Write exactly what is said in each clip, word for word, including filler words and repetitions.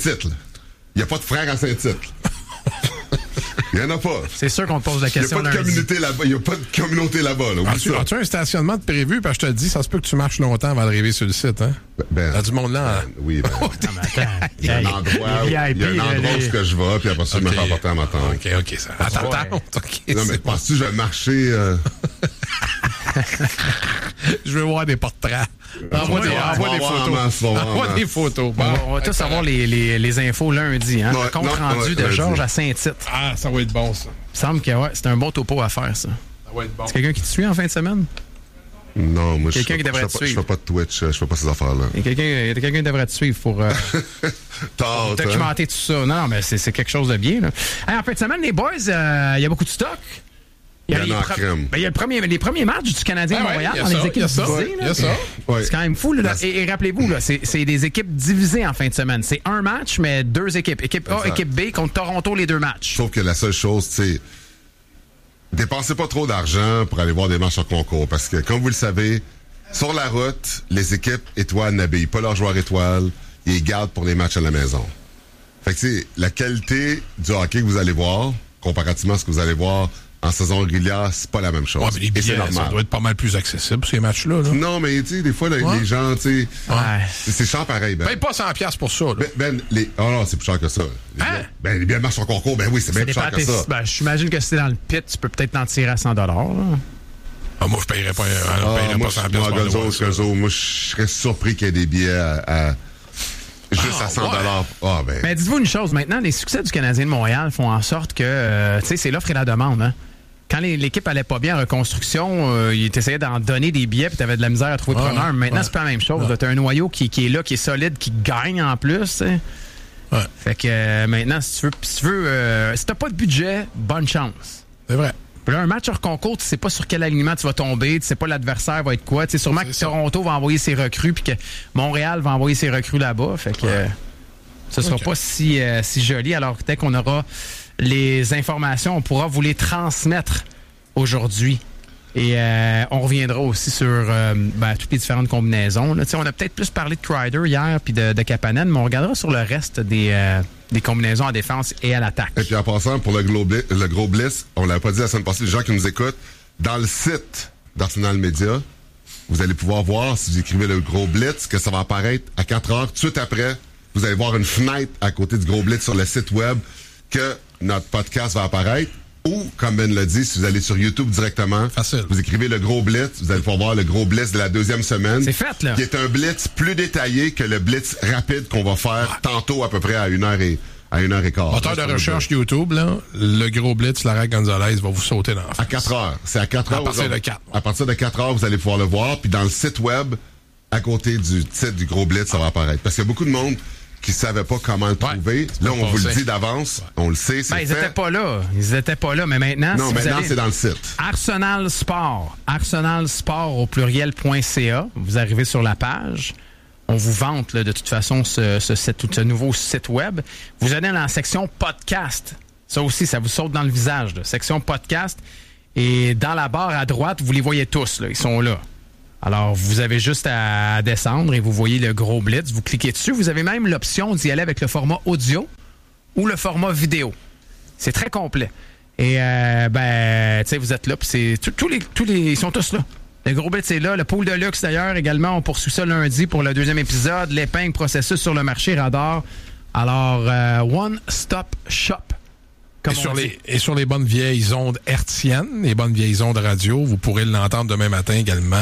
Saint-Tite. Il n'y a pas de frère à Saint-Tite. Il n'y en a pas. C'est sûr qu'on te pose la question. Il n'y a pas de communauté là-bas. Il n'y a pas de communauté là-bas. Là. As-tu, as-tu un stationnement de prévu? Parce que je te le dis, ça se peut que tu marches longtemps avant d'arriver sur le site. Hein? Ben, ben, il y a du monde là. Ben, oui, ben. Non, mais attends. Il y a un endroit où, il y a un endroit où que je vais, puis après ça, je me fais apporter à ma tante. OK, OK. Ça. À ta tante. OK. Non, mais penses-tu que je vais marcher... Euh... Je veux voir des portraits. Envoie des, envoie des photos. Envoie des photos. Bon, on va tous avoir les, les, les infos lundi. Hein? Ouais, compte non, rendu ouais, de lundi. Georges à Saint-Tite. Ah, ça va être bon, ça. Il me semble que ouais, c'est un bon topo à faire, ça. Ça va être bon. C'est quelqu'un qui te suit en fin de semaine? Non, moi, je Quelqu'un fais, qui devrait je te fais pas, je suivre. fais pas de Twitch, je fais pas ces affaires-là. Il y a quelqu'un, il y a quelqu'un qui devrait te suivre pour euh, Tard, documenter tout ça. Non, non, mais c'est, c'est quelque chose de bien. Là. Hey, en fin de semaine, les boys, euh, il y a beaucoup de stock. Il y en les a en pre- crème. ben, il y a le premier, les premiers matchs du Canadien Ah de ouais, Montréal il y a dans ça, les équipes il y a ça, divisées. il y a là. ça. Ouais. C'est quand même fou. Là, La- et, et rappelez-vous, là, c'est, c'est des équipes divisées en fin de semaine. C'est un match, mais deux équipes. Équipe A, Exact. équipe B contre Toronto, les deux matchs. Sauf que la seule chose, tu sais, dépensez pas trop d'argent pour aller voir des matchs en concours. Parce que, comme vous le savez, sur la route, les équipes étoiles n'habillent pas leurs joueurs étoiles. Ils les gardent pour les matchs à la maison. Fait que, tu sais, la qualité du hockey que vous allez voir, comparativement à ce que vous allez voir en saison régulière, c'est pas la même chose. Ouais, mais les Et c'est billets, normal. ça doit être pas mal plus accessible, ces matchs-là. Là. Non, mais tu sais, des fois, là, Ouais. les gens, tu sais, Ouais. c'est, c'est cher pareil. Ben, Paye pas cent dollars pour ça. Là. ben, ben, les... oh non, c'est plus cher que ça. Les Hein? billets- Ben, les billets de match en concours, ben oui, c'est bien Ça plus cher dépend que tes- ça. ben, j'imagine que si t'es dans le pit, tu peux peut-être en tirer à cent dollars. Ah, moi, je payerais pas, je Ah, payerais moi, pas cent je- dollars moi, pour aller Gonzo, voir ça. Gonzo, moi, je serais surpris qu'il y ait des billets à, à- juste Ah, à cent dollars. Ah, ben. Mais dites-vous une chose, maintenant, les succès du Canadien de Montréal font en sorte que, euh, tu sais, c'est l'offre et la demande. Hein? Quand les- l'équipe allait pas bien en reconstruction, euh, ils essayaient d'en donner des billets puis t'avais de la misère à trouver Ouais, preneur. Maintenant, ouais. c'est pas la même chose. Ouais. là. T'as un noyau qui, qui est là, qui est solide, qui gagne en plus. tu sais. Ouais. Fait que euh, maintenant, si tu veux, si tu veux, euh, si t'as pas de budget, bonne chance. C'est vrai. Puis là, un match hors concours, tu sais pas sur quel alignement tu vas tomber, tu sais pas l'adversaire va être quoi. Tu sais sûrement C'est que ça. Toronto va envoyer ses recrues puis que Montréal va envoyer ses recrues là-bas. Fait que euh, ce sera Ok. pas si, euh, si joli. Alors, dès qu'on aura les informations, on pourra vous les transmettre aujourd'hui. Et euh, on reviendra aussi sur euh, ben, toutes les différentes combinaisons. Là. Tu sais, On a peut-être plus parlé de Kreider hier puis de, de Kapanen, mais on regardera sur le reste des, euh, des combinaisons en défense et à l'attaque. Et puis en passant, pour le gros, bli- le gros blitz, on l'avait pas dit la semaine passée, les gens qui nous écoutent, dans le site d'Arsenal Media, vous allez pouvoir voir, si vous écrivez le gros blitz, que ça va apparaître à quatre heures. Tout de suite après, vous allez voir une fenêtre à côté du gros blitz sur le site web que notre podcast va apparaître. Ou, comme Ben l'a dit, si vous allez sur YouTube directement, Facile. vous écrivez le gros blitz, vous allez pouvoir voir le gros blitz de la deuxième semaine. C'est fait, là. Qui est un blitz plus détaillé que le blitz rapide qu'on va faire tantôt à peu près à une heure et, à une heure et quart. Moteur de recherche YouTube, là, le gros blitz, Lara Gonzalez va vous sauter dans la À face. quatre heures. C'est à quatre À heures. partir vous- de quatre. À partir de quatre heures, vous allez pouvoir le voir. Puis dans le site web, à côté du titre du gros blitz, ça va apparaître. Parce qu'il y a beaucoup de monde qui ne savait pas comment le trouver. tu Là, peux on vous le passer. dit d'avance. On le sait, c'est Ben, ils fait. étaient pas là. Ils étaient pas là. Mais maintenant, Non, si vous maintenant, allez- c'est dans le site. Arsenal Sport. Arsenal Sport au pluriel.ca. Vous arrivez sur la page. On vous vante là, de toute façon ce, ce, cette- ce nouveau site web. Vous allez dans la section podcast. Ça aussi, ça vous saute dans le visage. Là. Section podcast. Et dans la barre à droite, vous les voyez tous. Là. Ils sont là. Alors, vous avez juste à descendre et vous voyez le gros blitz. Vous cliquez dessus. Vous avez même l'option d'y aller avec le format audio ou le format vidéo. C'est très complet. Et, euh, ben, tu sais, vous êtes là. Puis c'est tous- tous les, tous les, ils sont tous là. Le gros blitz est là. Le pool de luxe, d'ailleurs, également. On poursuit ça lundi pour le deuxième épisode. L'épingle processus sur le marché radar. Alors, euh, One Stop Shop. Comme Et on sur, dit. les, et sur les bonnes vieilles ondes hertziennes, les bonnes vieilles ondes radio, vous pourrez l'entendre demain matin également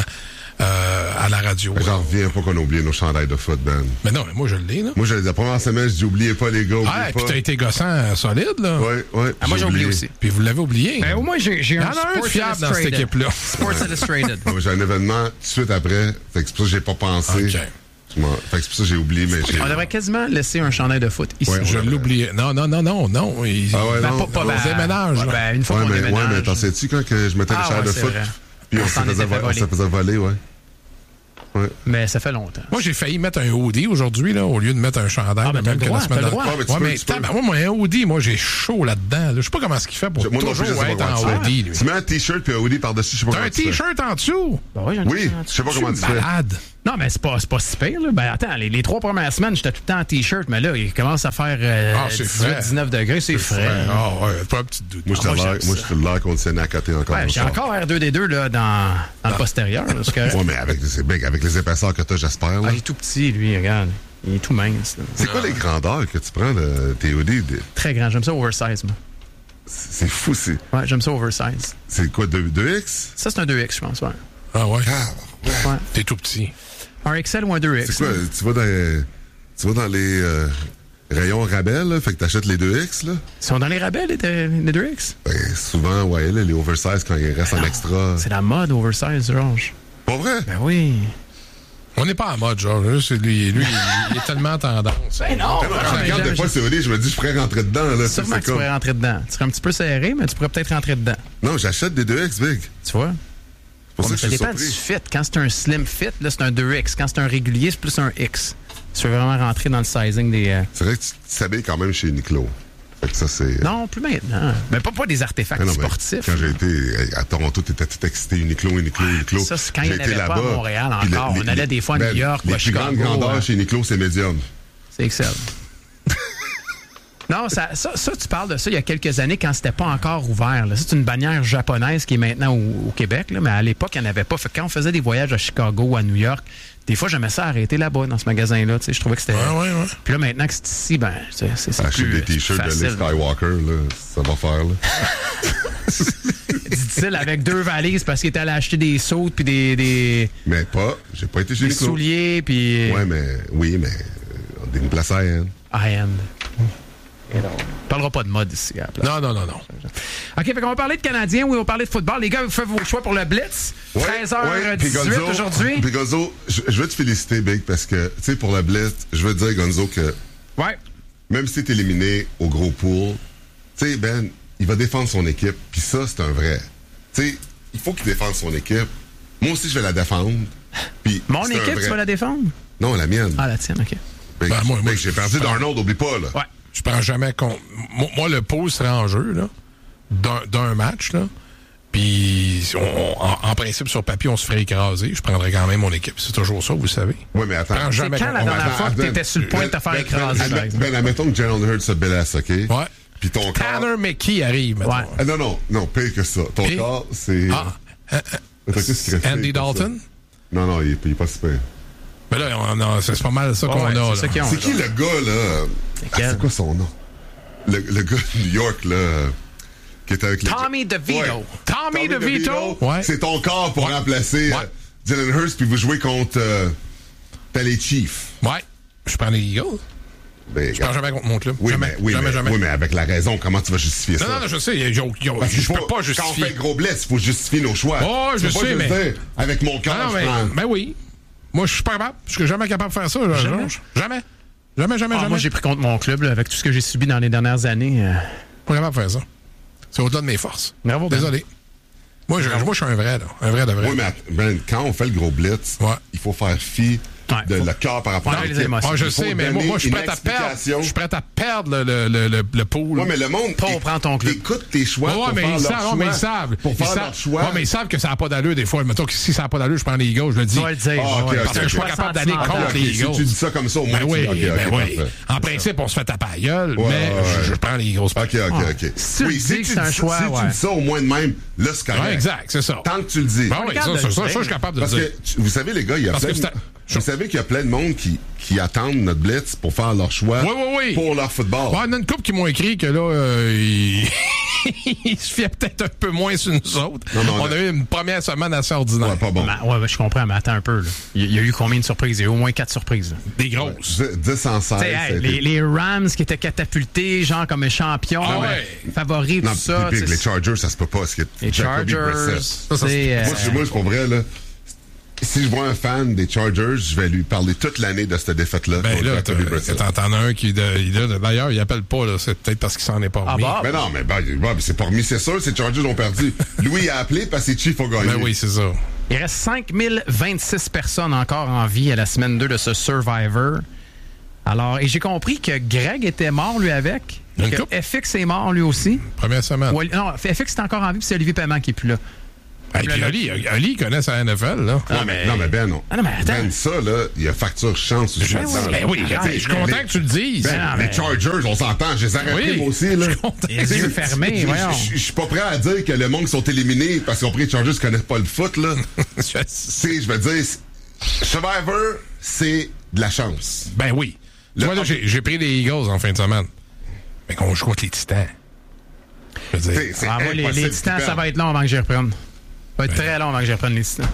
euh, à la radio. J'en reviens pas qu'on a oublié nos chandails de foot, Ben. Mais non, mais moi je l'ai, là. Moi, j'ai la première semaine, je dis oubliez pas les gars, oubliez Ah, pas. puis t'as été gossant euh, solide, là. Ouais, ouais. Ah, moi, j'ai oublié aussi. Puis vous l'avez oublié. Ben, au moins, j'ai, j'ai Il y en un a un Sports fiable dans cette Illustrated. équipe-là. Sports Illustrated. Ouais, j'ai un événement tout de suite après. Fait que c'est pour ça que j'ai pas pensé. OK. Je m'en- Fait que c'est pour ça que j'ai oublié, mais j'ai. On devrait quasiment laisser un chandail de foot ici. Ouais, Je ouais. l'oubliais. Non, non, non, non, non. Il- Ah ouais, Ben, non. pas, pas, on ben, déménage, ouais, là. ben, une fois Ouais, qu'on mais, déménage. ouais, mais t'en sais-tu quand que je mettais Ah, le chandail ouais, de c'est foot? vrai. Puis on, On se s'en faisait était fait vo- on voler. se faisait voler, ouais. Ouais. Mais ça fait longtemps. Moi, j'ai failli mettre un hoodie aujourd'hui, là, au lieu de mettre un chandail. Ah, ben, là, t'as même le que droit, la semaine t'as le dernière. droit. Ouais, mais tu Ouais, peux, mais tu peux. tabarnak, moi, un hoodie, moi, j'ai chaud là-dedans. là. Je sais pas comment est-ce qu'il fait pour Moi non plus, je toujours sais pas être comment en tu fais. hoodie, lui. Tu mets un t-shirt puis un hoodie par-dessus, je sais pas T'as comment un tu fais. t-shirt en dessous? Ben oui, j'en ai Oui, un je sais pas comment tu fais. Malade. Non, mais c'est pas, c'est pas si pire. Là. Ben, attends, les, les trois premières semaines, j'étais tout le temps en T-shirt, mais là, il commence à faire euh, ah, dix-huit dix-neuf degrés, c'est, c'est frais. frais. Ah, ouais, pas un petit doute. Moi, ah, je suis l'air conditionné à côté encore. Ouais, j'ai encore R deux D deux là, dans, dans le postérieur. Là, ouais, mais avec, avec les épaisseurs que tu as, j'espère. Là. Ah, il est tout petit, lui, regarde. Il est tout mince. Là. C'est quoi les grandeurs que tu prends de T O D? De... Très grand. J'aime ça oversize, moi. C'est fou, c'est. Ouais, j'aime ça oversize. C'est quoi, deux X? Ça, c'est un deux X, je pense, ouais. Ah, ouais? Ah, ouais. ouais. T'es tout petit. Un X L ou un deux X? C'est quoi? Hein? Tu vas dans, tu vas dans les euh, rayons rabais, là? Fait que t'achètes les deux X, là? Ils sont dans les rabais, les, les deux X? Ben, souvent, ouais, là, les oversize, quand ils restent en extra. C'est la mode oversize, Georges. Pas vrai? Ben oui. On n'est pas en mode, genre. Lui, lui, lui il est tellement tendance. Ben non! Ben non je regarde des fois le C O D, je me dis, je pourrais rentrer dedans. Là, sûrement que tu comme... pourrais rentrer dedans. Tu serais un petit peu serré, mais tu pourrais peut-être rentrer dedans. Non, j'achète des deux X, Big. Tu vois? Pour bon, ça, ça dépend surpris. du fit. Quand c'est un slim fit, là, c'est un deux X. Quand c'est un régulier, c'est plus un X. Tu veux vraiment rentrer dans le sizing des... Euh... C'est vrai que tu t'habilles quand même chez Uniqlo. Fait que ça, c'est... Non, plus maintenant. Mais pas, pas des artefacts non, sportifs. Quand j'ai été à Toronto, t'étais tout excité, Uniqlo, Uniqlo, Uniqlo. Ça, c'est quand il n'y en avait pas à Montréal encore. Les, on allait des fois à ben, New York ou à Chicago. Les plus grandes grandeurs hein. chez Uniqlo, c'est médium. C'est excellent. Non, ça, ça, ça, tu parles de ça il y a quelques années quand c'était pas encore ouvert. Là. C'est une bannière japonaise qui est maintenant au, au Québec, là, mais à l'époque, il n'y en avait pas. Fait que quand on faisait des voyages à Chicago ou à New York, des fois, j'aimais ça arrêter là-bas, dans ce magasin-là. Je trouvais que c'était... Ouais, ouais, ouais. Puis là, maintenant que c'est ici, ben, c'est, c'est, c'est acheter plus des t-shirts facile. de Luke Skywalker, là, ça va faire. Là. Dit-il avec deux valises parce qu'il était allé acheter des sautes puis des, des... Mais pas. J'ai pas été chez Des souliers, puis... Ouais, mais... Oui, mais... Euh, une place à high-end. High-end. On ne parlera pas de mode ici. À la place. Non, non, non, non. OK, fait qu'on va parler de Canadiens, oui, on va parler de football. Les gars, vous faites vos choix pour le Blitz. Ouais, treize heures dix-huit ouais, Gonzo, aujourd'hui. Puis Gonzo, je, je veux te féliciter, Big, parce que, tu sais, pour le Blitz, je veux te dire, Gonzo, que ouais. même si t'es éliminé au gros pool, tu sais, Ben, il va défendre son équipe, puis ça, c'est un vrai. Tu sais, il faut qu'il défende son équipe. Moi aussi, je vais la défendre. Puis Mon équipe, tu vas la défendre? Non, la mienne. Ah, la tienne, OK. Big, ben, moi, moi, Big, j'ai perdu Darnold, oublie pas, là. Ouais. Je prends jamais compte. Moi, moi, le pool serait en jeu, là, d'un, d'un match, là. Puis, on, en, en principe, sur papier, on se ferait écraser. Je prendrais quand même mon équipe. C'est toujours ça, vous savez. Oui, mais attends. C'est quand la dernière fois que tu étais sur le point de te faire écraser, par exemple? Ben, admettons que Jalen Hurts se blesse, OK? Ouais. Puis ton corps... Tanner McKee arrive, maintenant. Ouais. Ah, non, non, non, pire que ça. Ton Pire? corps, c'est... Ah, euh, euh, qu'est-ce qu'il Andy fait, Dalton? Non, non, il n'est pas super. Mais là, on a, c'est pas mal ça oh, qu'on ouais, a. C'est, là. ont, c'est qui le gars, là? C'est, ah, c'est quoi son nom? Le, le gars de New York, là, qui était avec les... Tommy DeVito. Ouais. Tommy, Tommy DeVito. DeVito. Ouais. C'est ton corps pour ouais. remplacer ouais. euh, Jalen Hurts, puis vous jouez contre euh, les Chiefs. Ouais. Je prends les Eagles. Ben, je prends jamais contre mon club. Oui, jamais, mais, oui, jamais, mais, jamais. oui, mais avec la raison, comment tu vas justifier non, ça? Non, non, je sais. Y a, y a, y a, je peux pas justifier. Quand on fait le gros blitz, il faut justifier nos choix. Oh, je tu peux sais, pas mais... dire, avec mon cœur, non, je mais, prends... ben oui. Moi, je suis pas capable. Je suis jamais capable de faire ça, là, Jamais. Georges. Jamais. Jamais, jamais, Ah, jamais. moi, j'ai pris contre mon club, là, avec tout ce que j'ai subi dans les dernières années. Euh... Pas capable de faire ça. C'est au-delà de mes forces. Bravo, Ben. Désolé. Moi je, moi, je suis un vrai, là. Un vrai de vrai. Oui, mais Ben, quand on fait le gros blitz, ouais. il faut faire fi ouais, de faut... le cœur par rapport ouais, à l'équipe. Ah, je sais, mais moi, moi je suis prêt à perdre. Je suis prêt à perdre le, le, le, le pool. Oui, mais le monde. Pas on prend ton club. Écoute tes choix. Ouais, pour mais faire ils leur savent, choix, mais ils savent. Pour ils faire savent, leur choix. Ouais, mais ils savent que ça n'a pas d'allure des fois. Mettons que si ça n'a pas d'allure, je prends les Eagles, je le dis. Tu vas le dire. Ah, okay, ouais, okay, parce que je suis pas okay. capable d'aller contre okay, les Eagles. Si tu dis ça comme ça, au moins. Ben oui, tu... okay, ben okay, oui. En principe, on se fait taper à la gueule, ouais, mais ouais, ouais. Je, je prends les Eagles. OK, OK, OK. Si oui, tu si dis tu que c'est un dis, choix, si ouais. tu dis ça au moins de même, là, c'est correct. Ouais, exact, c'est ça. Tant que tu le dis. Ben oui, ça, ça, ça, ça, je suis capable de le Parce dire. que, vous savez, les gars, il y a Parce plein que de... c'est- Vous savez qu'il y a plein de monde qui, qui attendent notre blitz pour faire leur choix Oui, oui, oui. pour leur football. Ouais, il y en a une couple qui m'ont écrit que là, euh, ils... ils se fiaient peut-être un peu moins sur nous autres. Non, non, on là... a eu une première semaine assez ordinaire. Ouais, pas bon. Ben, ouais, ben, je comprends, mais attends un peu. Là. Il y a eu combien de surprises? Il y a eu au moins quatre surprises. Là. Des grosses. Ouais, dix en seize. Hey, les, les Rams qui étaient catapultés, genre comme champions, ah, ouais. favoris, non, tout ça. Puis, les Chargers, ça se peut pas. Que les Chargers, ça, ça, c'est... Moi, Euh... moi, pour vrai, là... Si je vois un fan des Chargers, je vais lui parler toute l'année de cette défaite-là. Ben là, t'en, t'en as un qui... De, d'ailleurs, il appelle pas, là. C'est peut-être parce qu'il s'en est pas remis. Ah, bah? Mais non, mais ben, ben, c'est pas remis, c'est sûr. Ces Chargers ont perdu. Louis a appelé parce que les Chiefs ont gagné. Ben oui, c'est ça. Il reste cinq mille vingt-six personnes encore en vie à la semaine deux de ce Survivor. Alors, et j'ai compris que Greg était mort, lui, avec. Que F X est mort, lui aussi. Première semaine. Ou, non, F X est encore en vie, puis c'est Olivier Paiement qui est plus là. Hey, puis Ali, Ali connaît sa N F L, là. Non, mais, non, mais Ben, non. Ah, non, mais attends. Ben, ça, là, il y a facture chance aussi. Je là-dedans, dis, là. ben oui, Ah, je suis content les- que tu le dises. Ben, Non, les mais- Chargers, on s'entend, je les aurais Oui, pris, moi aussi, là. je suis content. Les yeux fermés, Je- voyons. Je je- je suis pas prêt à dire que le monde qui sont éliminés parce qu'on pris les Chargers connaissent pas le foot, là. Tu sais, je veux dire, Survivor, c'est de la chance. Ben oui. Le- Moi, là, j'ai j'ai pris les Eagles en fin de semaine. Mais qu'on joue contre les Titans. Je veux dire, C'est- c'est Ah, moi, les, impossible les Titans, qu'ils ça va perdent. être long avant que j'y reprenne. Ça va être Ben. très long avant que j'y reprenne les Titans.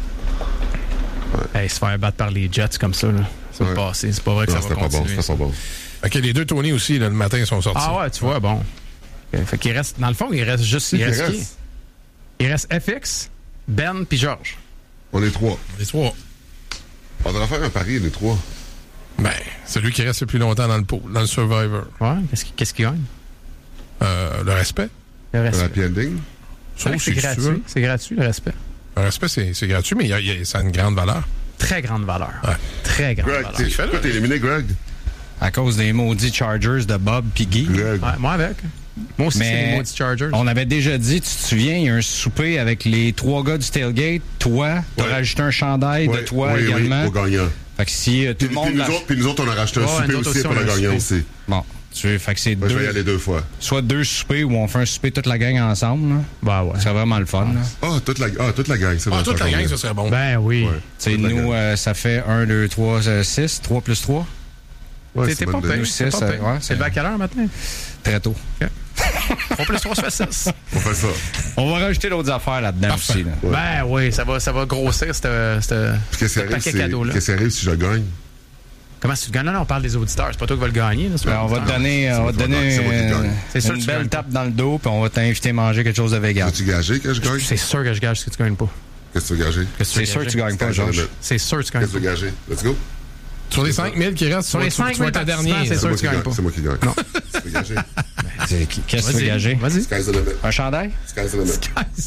Hey, se faire battre par les Jets comme ça, là. Ça va Ouais. passer. C'est pas vrai que Non, ça va c'était pas bon, continuer. c'était pas bon. OK, les deux Tony aussi, là, le matin, ils sont sortis. Ah ouais, tu vois, bon. Euh, Fait qu'il reste, dans le fond, il reste juste, il Qui reste qui? reste? Il reste F X, Ben puis Georges. On est trois. Les trois. On devrait faire un pari, les trois. Ben, celui qui reste le plus longtemps dans le pot, dans le Survivor. Ouais, qu'est-ce qu'il qu'est-ce qu'il gagne? Euh, le respect. Le Un respect. happy ending. C'est vrai que aussi, c'est si tu veux. gratuit. C'est gratuit, le respect. Le respect, c'est c'est gratuit, mais il y a- il y a- ça a une grande valeur. Très grande valeur. Ouais. Très grande Greg, valeur. t'es fait, là? toi, t'es éliminé, Greg. À cause des maudits Chargers de Bob pis Guy. Greg. Ouais, moi avec. Moi aussi, c'est Mais les maudits Chargers. on avait déjà dit, tu te souviens, il y a un souper avec les trois gars du tailgate. Toi, t'as Ouais. rajouté un chandail Ouais, de toi oui, également. Oui, au gagnant. Fait que si euh, tout Puis, le monde... puis nous l'a- autres, puis nous autres, on a rajouté un Ouais, souper nous autres aussi aussi, pour on a le un gagnant souper. aussi. Bon, tu veux, fait que c'est Moi, je vais y deux, aller deux fois. soit deux soupers où on fait un souper toute la gang ensemble. Là. Ben ouais. C'est vraiment le fun. là. Ah, toute la, ah, toute la gang, c'est Ah, vrai, toute ça la gang, convient. ça serait bon. Ben oui. Ouais. Tu sais, Toute la nous, gang. euh, ça fait un, deux, trois, six. trois plus trois. Ouais, T'es c'est pas bonne idée. payé. Nous, C'est six, pas euh, payé. ouais, C'est c'est- levé à quelle heure maintenant? Très tôt. trois plus trois, ça fait six. On fait ça. On va rajouter d'autres affaires là-dedans Parfait. aussi. Là. Ouais. Ben oui, ça va, ça va grossir, cette, cette, Puis Qu'est-ce qui ce arrive, paquet c'est- cadeau-là. qu'est-ce qui arrive si je gagne? Comment si tu gagnes? Non, non, on parle des auditeurs. C'est pas toi qui vas le gagner. Là, c'est Ben, pas on va te l'auditeur. donner, on va te moi qui donner gagne, c'est moi qui euh, gagne. C'est sûr que une tu belle gagnes tape dans le dos, puis on va t'inviter à manger quelque chose de vegan. Veux-tu gager que je gagne? C'est sûr que je gage ce que tu gagnes pas. Qu'est-ce que tu veux gager? Qu'est-ce que tu C'est veux sûr que tu gager? gagnes pas, Qu'est-ce que Georges. tu veux C'est sûr que tu gagnes Qu'est-ce que tu veux gager? Let's go. Sur les cinq mille qui restent, Sur tu les vas- cinq tu vas mille être ta participants, dernière. c'est sûr moi que tu qui gagnes gagne. pas. C'est moi qui gagne. Non. Tu veux gager? C'est- Qu'est-ce que tu veux Vas-y, gager? Vas-y. Sky's the limit. Un chandail? Sky's the limit.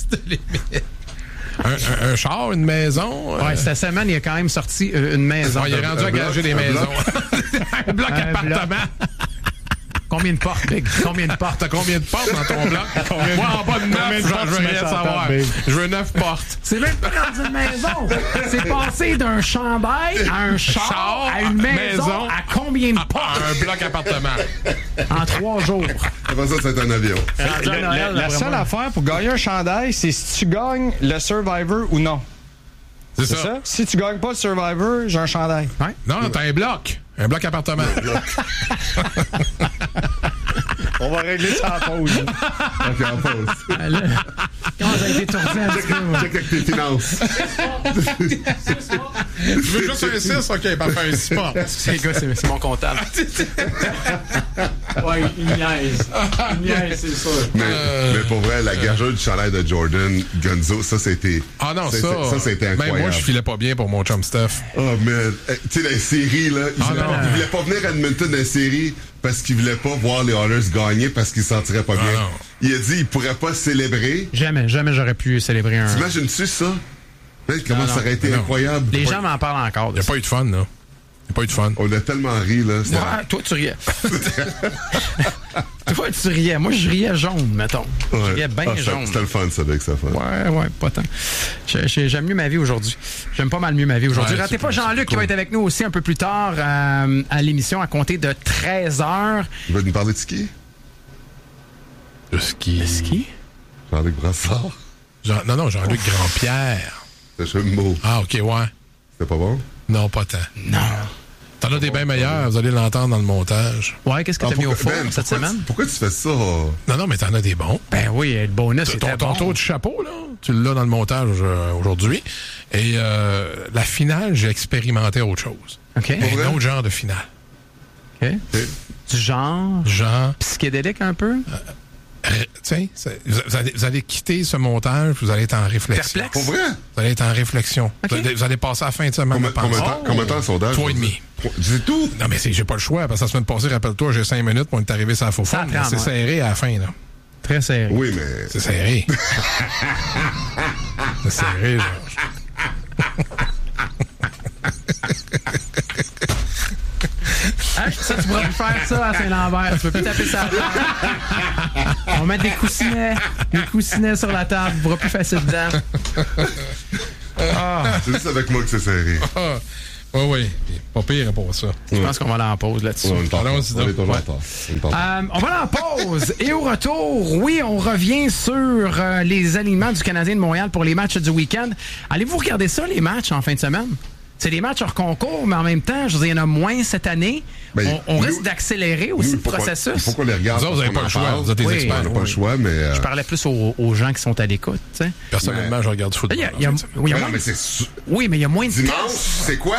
Un, un- un char, une maison. euh, Ouais, cette semaine, il a quand même sorti euh, une maison. ah, il est rendu un à gager bloc, des un maisons. Un bloc Un appartement. Combien de portes, Big? Combien de portes? T'as combien de portes dans ton bloc? Moi, en bas de neuf, de genre, portes je veux tu mets rien sur la savoir. table, Big? Je veux neuf portes. C'est même pas dans une maison. C'est passé d'un chandail à un char, Char, à une maison, maison, à combien de Ah, portes un bloc appartement. en trois jours? Après ça, c'est un avion. Rendu à Le- Noël, la, la d'après seule moi. affaire pour gagner un chandail, c'est si tu gagnes le Survivor ou non. C'est C'est ça. ça? Si tu gagnes pas le Survivor, j'ai un chandail. Ouais. Non, t'as un bloc. Un bloc appartement. On va régler ça en pause. OK, en pause. Ah, là, comment ça a été tourné un petit peu, moi? Check avec tes finances. Je veux juste un six, OK, parfait, un six portes. C'est gars, c'est c'est mon comptable. Ouais, il niaise. Il niaise, c'est sûr. Mais, mais pour vrai, la gageure du chalet de Jordan, Gonzo, ça, c'était... Ah non, ça. c'était- Ça, c'était incroyable. Ben, moi, je filais pas bien pour mon chum Steph. Oh, man. Eh, tu sais, la série, là, il, Ah, voulait, non. il voulait pas venir à Edmonton dans la série parce qu'il voulait pas voir les Oilers gagner parce qu'il se sentirait pas bien. non. Il a dit il pourrait pas célébrer. Jamais, jamais j'aurais pu célébrer un. T'imagines-tu ça? Hey, comment Non, ça non. aurait été Non. incroyable? Les Ouais. gens m'en parlent encore. Il De n'y a ça. pas eu de fun, là. Il n'y a pas eu de fun. On a tellement ri, là. C'était- Ouais, toi, tu riais. Toi, tu riais. Moi, je riais jaune, mettons. Je Ouais. riais bien Ah, c'était- jaune. C'était le fun, ça, avec ça. Fun. Ouais, ouais, pas tant. J'ai- j'ai- J'aime mieux ma vie aujourd'hui. J'aime pas mal mieux ma vie aujourd'hui. Ouais, Ratez c'est pas cool, Jean-Luc c'est qui va être avec nous aussi un peu plus tard euh, à l'émission à compter de treize heures. Il va nous parler de ski? Le ski. Le ski? Jean-Luc Brassard. Jean- non, non, Jean-Luc Grandpierre. C'est un mot. Ah, OK, ouais. C'était pas bon? Non, pas tant. Non. T'en as des bien meilleurs, vous allez l'entendre dans le montage. Ouais, qu'est-ce que Ah, t'as mis au pourquoi- four Ben, cette pourquoi semaine? tu- Pourquoi tu fais ça? Non, non, mais t'en as des bons. Ben oui, le bonus, Ton, c'était ton bon. tour de chapeau, là, tu l'as dans le montage euh, aujourd'hui. Et euh, la finale, j'ai expérimenté autre chose. OK. Un vrai? autre genre de finale. OK. Ok. Du genre Genre, psychédélique un peu? ré- tiens, c'est- vous, vous allez, vous allez quitter ce montage, vous allez être en réflexion. Perplexe? Pour vrai? Vous allez être en réflexion. Ok. Vous, allez, vous allez passer la fin de semaine Combien, à penser. combien de temps- combien de temps le sondage? Trois et demi. Trois- C'est tout? Non, mais c'est- j'ai pas le choix, parce que la semaine passée, rappelle-toi, j'ai cinq minutes pour être arrivé sur la faux Ça forme. prend, C'est ouais. serré à la fin, là. Très serré. Oui, mais... C'est serré. C'est serré, Georges. Ça, tu pourras plus faire ça à Saint-Lambert. Tu peux plus taper ça à la table. On va mettre des coussinets. Des coussinets sur la table. Tu pourras plus faire ça dedans. Ah. C'est juste avec moi que c'est serré. Ah. Oui, oui. Pas pire pour ça. Je pense qu'on va aller en pause là-dessus. Ouais, on est en Allons-y retard. On est toujours donc. en retard. On est en retard. Euh, on va aller en pause. Et au retour, oui, on revient sur euh, les alignements du Canadien de Montréal pour les matchs du week-end. Allez-vous regarder ça, les matchs en fin de semaine? C'est des matchs hors concours, mais en même temps, je veux dire, il y en a moins cette année. Ben, on on nous- risque d'accélérer aussi Nous, le il faut qu'on- processus. Il faut qu'on les regarde. Vous autres, vous n'avez parce pas qu'on le en choix. parle. Vous êtes des Oui. experts. On n'a pas le choix, mais... euh, Je parlais plus aux, aux gens qui sont à l'écoute. tu sais. Personnellement, je regarde du football. Là, il y a- il y a- en fait. oui, il y a ouais, moins non, mais de- c'est... su- oui, mais il y a moins de Dimanche, tests. c'est quoi?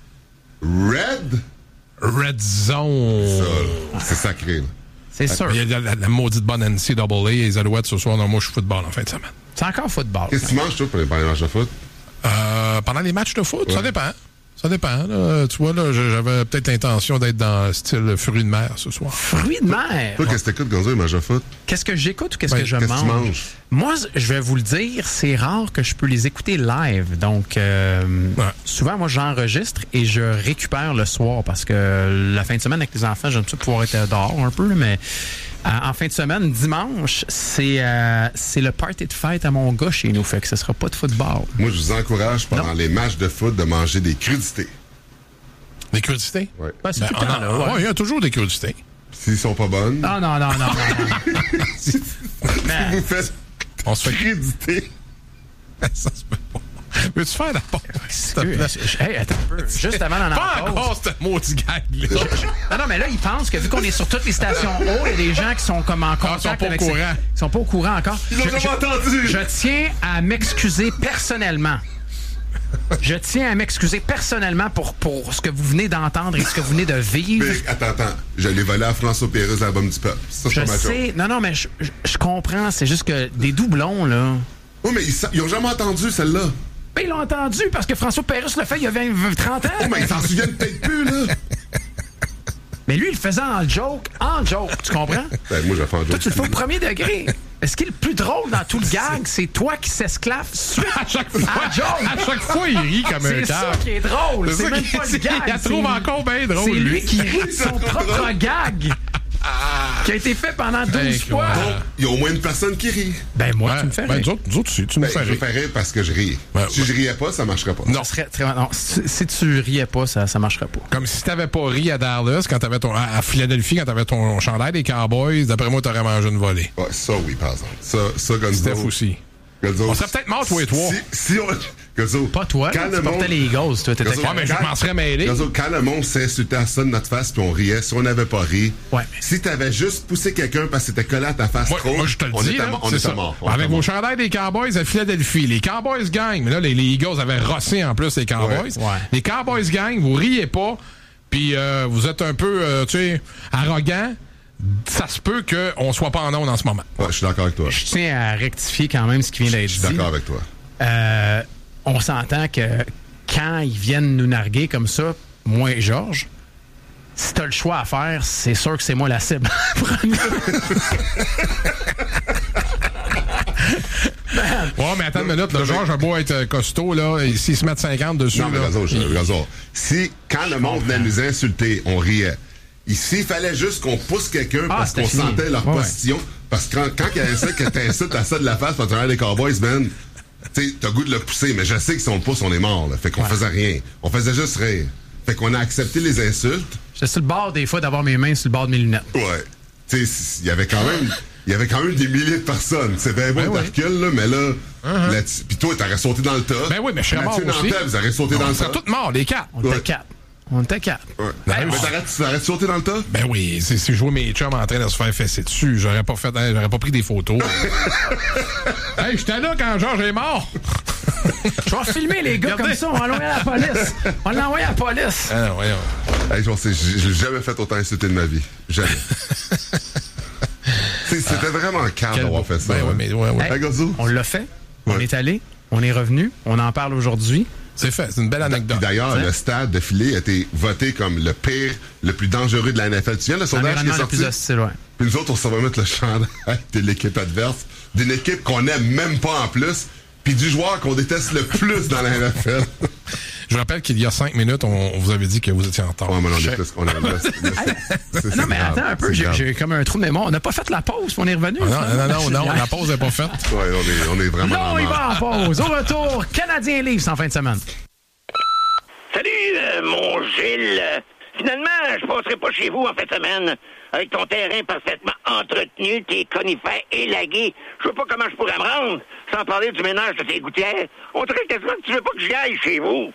Red? Red Zone. Ça, là, c'est sacré, là. C'est sûr. Il y a la, la, la maudite bonne N C A A et les Alouettes ce soir. Non, moi, je suis football en fin de semaine. C'est encore football. Qu'est-ce que tu manges, toi, pour les pour les matchs de foot? Euh, pendant les matchs de foot, ça Ouais. dépend. Ça dépend. Là. Tu vois, là, j'avais peut-être l'intention d'être dans le style fruits de mer ce soir. Fruits de mer. Toi, qu'est-ce que t'écoutes, Gonzo, les matchs de foot? Qu'est-ce que j'écoute ou qu'est-ce Ouais, que je qu'est-ce que tu mange? manges? Moi, je vais vous le dire, c'est rare que je peux les écouter live. Donc, euh, Ouais. souvent, moi, j'enregistre et je récupère le soir parce que la fin de semaine avec les enfants, j'aime ça pouvoir être dehors un peu, là, mais euh, en fin de semaine, dimanche, c'est euh, c'est le party de fête à mon gars chez nous. Fait que ce sera pas de football. Moi, je vous encourage, pendant Non. les matchs de foot, de manger des crudités. Des crudités? Ouais. Ben, c'est Ben, tout le on temps, en- là. ouais. ouais, il y a toujours des crudités. S'ils sont pas bonnes, Ah non, non, non, non. non. Ben, vous faites On se fait crudité. ça se peut pas. Veux-tu faire la pause? s'il te plaît? excuse, hey, attends un peu. Juste avant d'en Pas avoir pause. encore ce maudit gag-là. Non, non, mais là, ils pensent que vu qu'on est sur toutes les stations haut, il y a des gens qui sont comme en contact sont pas au avec courant. ces- qui sont pas au courant encore. Ils l'ont Je- jamais je- entendu. Je tiens à m'excuser personnellement. Je tiens à m'excuser personnellement pour, pour ce que vous venez d'entendre et ce que vous venez de vivre. Mais attends, attends. Je l'ai volé à François Pérusse, l'album du peuple. Ça, c'est Je pas ma joke. sais. Non, non, mais je, je- je comprends. C'est juste que des doublons, là. Oui, mais ils, sa- ils ont jamais entendu celle-là. Ben, ils l'ont entendu parce que François Pérusse l'a fait il y a vingt, trente ans. Oh, mais ils s'en souviennent peut-être plus, là. Mais lui, il le faisait en joke. En joke, tu comprends? Ben, moi, je vais faire un Toi, joke. tu le fais au premier degré. Ce qui est le plus drôle dans tout le gag, c'est toi qui s'esclave suite À chaque fois, à joke. à chaque fois, il rit comme un C'est ça câble. qui est drôle. C'est C'est ça même qui- pas le c'est- gag. il la c'est trouve lui- encore bien drôle, C'est lui lui. qui rit de son propre gag. Qui a été fait pendant douze fois. Incroyable. Il y a au moins une personne qui rit. Ben, moi, Ouais. tu me fais Ben, rire. nous autres, nous autres, tu, tu nous Ben, fais je rire. ferais rire parce que je ris. Ouais, si ouais. je riais pas, ça marcherait pas. Non. Ça serait très- non, si, si tu riais pas, ça, ça marcherait pas. Comme si t'avais pas ri à Dallas, quand t'avais ton, à à Philadelphie, quand t'avais ton chandail des Cowboys, d'après moi, t'aurais mangé une volée. Ouais, ça, oui, par exemple. Ça, ça Gonzo. Steph aussi. Gonzo, On serait peut-être morts, toi et toi. Si, si on... Gonzo, Pas toi, quand là, le tu portais monde- les Eagles, toi, t'étais Gonzo, Ouais, mais je quand- m'en serais mêlé. Gonzo, quand le monde s'insultait à ça de notre face puis on riait, si on n'avait pas ri, Ouais, mais- si t'avais juste poussé quelqu'un parce que c'était collé à ta face Moi, trop, moi, je te le on dis, était, là, mo- on c'est était ça. mort. On Avec était vos mort. chandails des Cowboys à Philadelphie, les Cowboys gagnent. Mais là, les, les Eagles avaient rossé en plus les Cowboys. Ouais. Ouais. Les Cowboys gagnent, vous riez pas, puis euh, vous êtes un peu, euh, tu sais, arrogant. Ça se peut qu'on soit pas en onde en ce moment. Ouais, je suis d'accord avec toi. Je Je tiens à rectifier quand même ce qui vient d'être suis dit. d'accord avec toi. Euh, on s'entend que quand ils viennent nous narguer comme ça, moi et Georges, si t'as le choix à faire, c'est sûr que c'est moi la cible. Ouais, mais attends une minute, le Georges a beau être euh, costaud, là, et s'il se met cinquante dessus, Non, mais là, Gonzo, je- il- Gonzo, si, quand le monde venait nous insulter, on riait. Ici, il fallait juste qu'on pousse quelqu'un Ah, parce c'était qu'on fini. sentait leur Ouais. position. Parce que quand, quand il y a ça que t'insultes à ça de la face, parce que tu regardes les Cowboys, man, tu sais, t'as goût de le pousser, mais je sais que si on le pousse, on est mort, là. Fait qu'on faisait rien. On faisait juste rire. Fait qu'on a accepté les insultes. J'étais sur le bord des fois d'avoir mes mains sur le bord de mes lunettes. Ouais. Tu sais, il y avait quand même, il y avait quand même des milliers de personnes. C'est bien beau, Ben t'as oui. recul, là, mais là, là-dessus- pis toi, t'aurais sauté dans le tas. Ben oui, mais je serais Mathieu mort aussi. Nantel, vous aurez sauté dans on le serait tas. tous morts, les quatre. On était Ouais. quatre. On était quatre. Ouais. Ben, mais ouais. t'aurais- tu aurais sauté dans le tas? Ben oui, c'est si je vois mes chums en train de se faire fesser dessus, j'aurais pas fait, hein, j'aurais pas pris des photos. Hey, j'étais là quand Georges est mort. Je vais filmer les gars Regardez. comme ça, on va l'envoyer à la police. On va l'envoyer à la police. Ah non, voyons. Hey, je sais, j'ai j'ai jamais fait autant insulter de ma vie. Jamais. C'est- C'était vraiment calme Quel d'avoir beau- fait ça. Ben hein. ouais, mais ouais, ouais. Hey, Gonzo. On l'a fait. On Ouais. est allé. On est revenu. On en parle aujourd'hui. C'est fait, c'est une belle Puis anecdote. d'ailleurs, Hein? le stade de Philly a été voté comme le pire, le plus dangereux de la N F L. Tu viens le sondage qui est L'environnement le sorti? plus hostile, ouais. Puis nous autres, on s'en va mettre le chandail de l'équipe adverse, d'une équipe qu'on aime même pas en plus, puis du joueur qu'on déteste le plus dans la N F L. Je rappelle qu'il y a cinq minutes, on, on vous avait dit que vous étiez en retard. Ouais, mais on Je- est plus qu'on a. là, c'est- là, c'est- c'est Non, mais grave, attends un peu, c'est j'ai, grave. j'ai comme un trou de mémoire. On n'a pas fait la pause, puis on est revenu. Ah, non, non, non, non, la pause n'est pas faite. Ouais, on est, on est vraiment. Non, dans il la va en pause. Au retour, Canadien Leafs en fin de semaine. Salut, euh, mon Gilles. Finalement, je passerai pas chez vous en fin de semaine. Avec ton terrain parfaitement entretenu, tes conifères élagués, je vois pas comment je pourrais me rendre, sans parler du ménage de tes gouttières. On dirait quasiment que tu veux pas que j'y aille chez vous.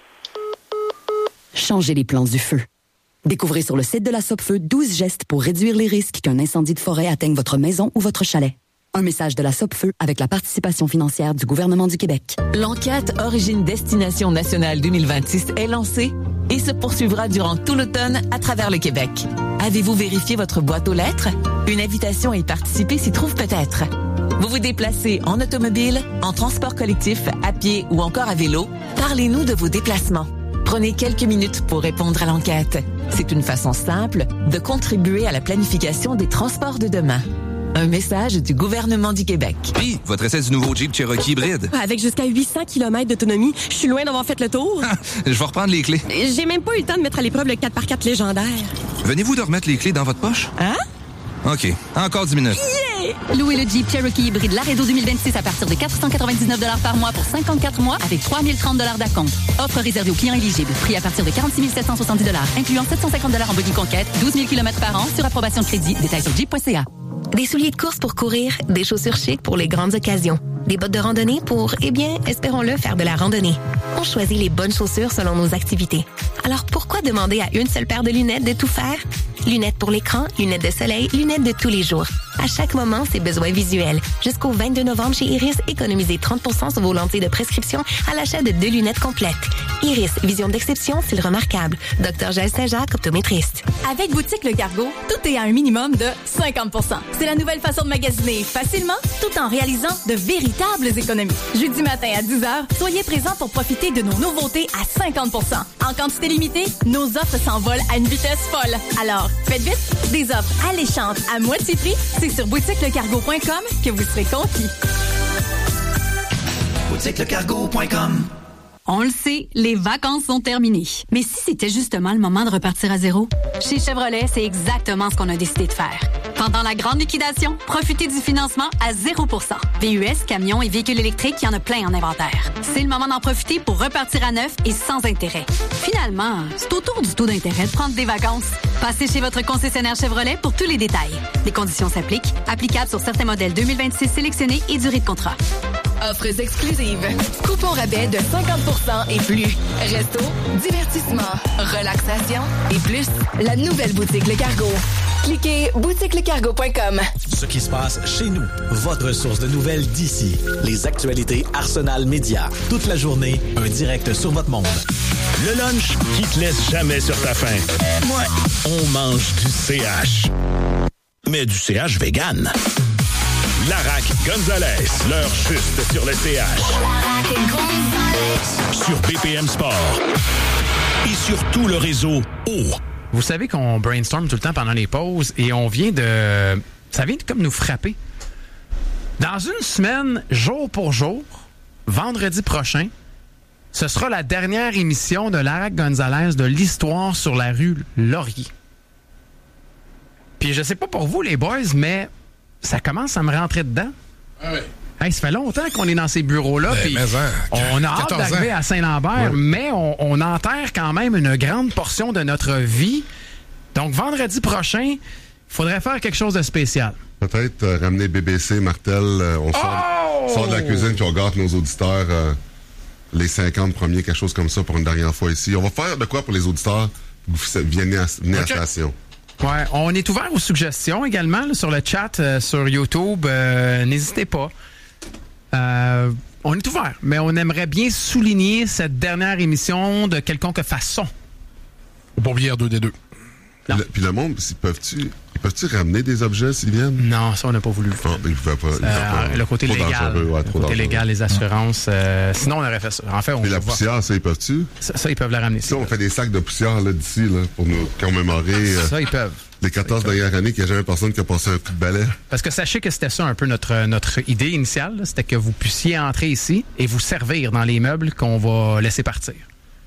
Changez les plans du feu. Découvrez sur le site de la Sopfeu douze gestes pour réduire les risques qu'un incendie de forêt atteigne votre maison ou votre chalet. Un message de la Sopfeu avec la participation financière du gouvernement du Québec. L'enquête Origine Destination Nationale deux mille vingt-six est lancée et se poursuivra durant tout l'automne à travers le Québec. Avez-vous vérifié votre boîte aux lettres? Une invitation à y participer s'y trouve peut-être. Vous vous déplacez en automobile, en transport collectif, à pied ou encore à vélo? Parlez-nous de vos déplacements. Prenez quelques minutes pour répondre à l'enquête. C'est une façon simple de contribuer à la planification des transports de demain. Un message du gouvernement du Québec. Puis, votre essai du nouveau Jeep Cherokee hybride. Avec jusqu'à huit cents kilomètres d'autonomie, je suis loin d'avoir fait le tour. Je vais reprendre les clés. J'ai même pas eu le temps de mettre à l'épreuve le quatre par quatre légendaire. Venez-vous de remettre les clés dans votre poche? Hein? OK. Encore dix minutes. Yeah! Louez le Jeep Cherokee hybride Laredo deux mille vingt-six à partir de quatre cent quatre-vingt-dix-neuf dollars par mois pour cinquante-quatre mois avec trois mille trente dollars d'acompte. Offre réservée aux clients éligibles. Prix à partir de quarante-six mille sept cent soixante-dix dollars, incluant sept cent cinquante dollars en body conquête, douze mille kilomètres par an sur approbation de crédit. Détails sur jeep point c a. Des souliers de course pour courir, des chaussures chic pour les grandes occasions, des bottes de randonnée pour, eh bien, espérons-le, faire de la randonnée. On choisit les bonnes chaussures selon nos activités. Alors pourquoi demander à une seule paire de lunettes de tout faire? Lunettes pour l'écran, lunettes de soleil, lunettes de tous les jours. À chaque moment, ses besoins visuels. Jusqu'au vingt-deux novembre chez Iris, économisez trente pour cent sur vos lentilles de prescription à l'achat de deux lunettes complètes. Iris, vision d'exception, style remarquable. Docteur Gilles Saint-Jacques, optométriste. Avec Boutique Le Cargo, tout est à un minimum de cinquante pour cent. C'est la nouvelle façon de magasiner facilement, tout en réalisant de véritables économies. Jeudi matin à dix heures, soyez présents pour profiter de nos nouveautés à cinquante pour cent. En quantité limitée, nos offres s'envolent à une vitesse folle. Alors, faites vite, des offres alléchantes à moitié prix, c'est sur boutique le cargo point com que vous serez conquis. boutique le cargo point com. On le sait, les vacances sont terminées. Mais si c'était justement le moment de repartir à zéro? Chez Chevrolet, c'est exactement ce qu'on a décidé de faire. Pendant la grande liquidation, profitez du financement à zéro pour cent. V U S, camions et véhicules électriques, il y en a plein en inventaire. C'est le moment d'en profiter pour repartir à neuf et sans intérêt. Finalement, c'est au tour du taux d'intérêt de prendre des vacances. Passez chez votre concessionnaire Chevrolet pour tous les détails. Les conditions s'appliquent. Applicables sur certains modèles deux mille vingt-six sélectionnés et durée de contrat. Offres exclusives. Coupons rabais de cinquante pour cent et plus. Resto, divertissement, relaxation et plus. La nouvelle boutique Le Cargo. Cliquez boutique le cargo point com. Ce qui se passe chez nous. Votre source de nouvelles d'ici. Les actualités Arsenal Média. Toute la journée, un direct sur votre monde. Le lunch qui te laisse jamais sur ta faim. Ouais, on mange du C H. Mais du C H vegan. Larac Gonzalez, l'heure juste sur le C H. Sur B P M Sport. Et sur tout le réseau O. Vous savez qu'on brainstorm tout le temps pendant les pauses et on vient de... Ça vient de comme nous frapper. Dans une semaine, jour pour jour, vendredi prochain, ce sera la dernière émission de Larac Gonzalez de l'histoire sur la rue Laurier. Puis je sais pas pour vous les boys, mais ça commence à me rentrer dedans. Ah oui. Hey, ça fait longtemps qu'on est dans ces bureaux-là. Ben, Puis mais hein, on a hâte d'arriver à Saint-Lambert, oui. mais on, on enterre quand même une grande portion de notre vie. Donc, vendredi prochain, il faudrait faire quelque chose de spécial. Peut-être euh, ramener B B C, Martel. Euh, on sort, oh! sort de la cuisine puis on gâte nos auditeurs euh, les cinquante premiers, quelque chose comme ça pour une dernière fois ici. On va faire de quoi pour les auditeurs? Vous venez à, venez okay. à la station. Ouais, on est ouvert aux suggestions également là, sur le chat, euh, sur YouTube. Euh, n'hésitez pas. Euh, on est ouvert, mais on aimerait bien souligner cette dernière émission de quelconque façon. Faut pas oublier R deux D deux. Puis le, puis le monde, ils peuvent-tu, ils peuvent-tu ramener des objets s'ils viennent? Non, ça, on n'a pas voulu. Ah, ben, ils pouvaient pas, ils euh, pas. Le côté trop légal. Ouais, le côté légal, les assurances. Euh, sinon, on aurait fait ça. En fait, on Puis la poussière, voir. ça, ils peuvent-tu? Ça, ça, ils peuvent la ramener. Ça, on fait des sacs de poussière là, d'ici là, pour nous commémorer. Euh, ça, ils peuvent. Les quatorze dernières années qu'il n'y a jamais personne qui a passé un coup de balai. Parce que sachez que c'était ça un peu notre, notre idée initiale. Là, c'était que vous puissiez entrer ici et vous servir dans les meubles qu'on va laisser partir.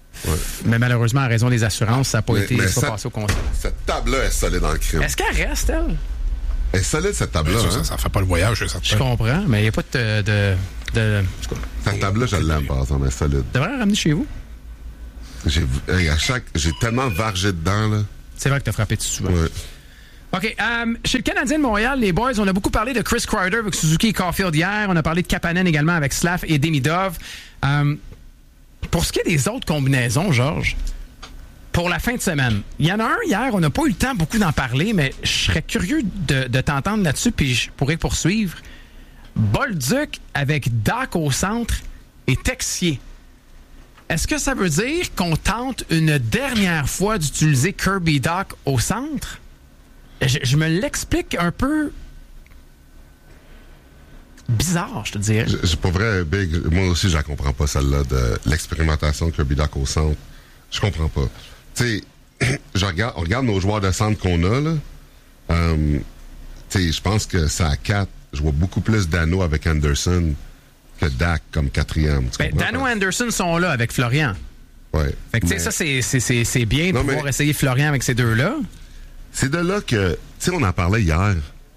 Ouais. Mais malheureusement, à raison des assurances, ça n'a pas mais, été mais pas cette, passé au conseil. Cette table-là est solide dans le crime. Est-ce qu'elle reste, elle? Elle est solide, cette table-là. Ça, hein? ça, ça fait pas le voyage, ça. Je comprends, mais il n'y a pas de... de, de... Cette table-là, je l'aime, par exemple, elle est solide. Tu devrais la ramener chez vous? J'ai, à chaque, j'ai tellement vargé dedans, là. C'est vrai que tu as frappé dessus souvent. Ouais. OK. Um, chez le Canadien de Montréal, les boys, on a beaucoup parlé de Chris Kreider avec Suzuki et Caulfield hier. On a parlé de Kapanen également avec Slav et Demidov. Um, pour ce qui est des autres combinaisons, Georges, pour la fin de semaine, il y en a un hier, on n'a pas eu le temps beaucoup d'en parler, mais je serais curieux de, de t'entendre là-dessus, puis je pourrais poursuivre. Bolduc avec Dach au centre et Texier. Est-ce que ça veut dire qu'on tente une dernière fois d'utiliser Kirby Dach au centre? Je, je me l'explique un peu bizarre, je te dirais. C'est pas vrai, Big. Moi aussi, je la comprends pas, celle-là, de l'expérimentation de Kirby Dach au centre. Je comprends pas. Tu sais, je regarde, on regarde nos joueurs de centre qu'on a, là. Um, tu sais, je pense que ça à quatre. Je vois beaucoup plus Dano avec Anderson que Dach comme quatrième. Ben, Dano et Anderson sont là avec Florian. Ouais. Fait que, tu sais, ça, c'est, c'est, c'est, c'est bien de non, pouvoir essayer Florian avec ces deux-là. C'est de là que, tu sais, on en parlait hier.